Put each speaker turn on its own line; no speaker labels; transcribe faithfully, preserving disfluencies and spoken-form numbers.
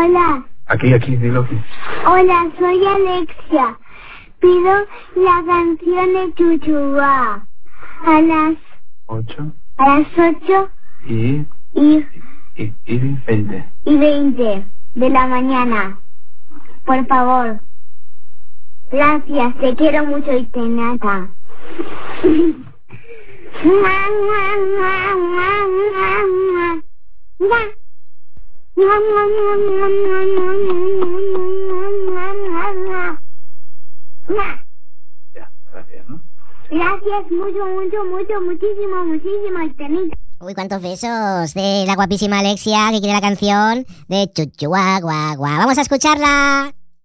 Hola.
Aquí, aquí, dilo aquí.
Hola, soy Alexia. Pido la canción de Chuchuá. A las...
Ocho.
A las ocho
Y...
y...
Y, y veinte.
Y veinte de la mañana. Por favor. Gracias, te quiero mucho y te nata.
Ya, gracias, ¿no?
Gracias mucho, mucho, mucho, muchísimo, muchísimo, y te nata.
Uy, cuántos besos de la guapísima Alexia que quiere la canción de Chuchu, guá, guá, guá. Vamos a escucharla.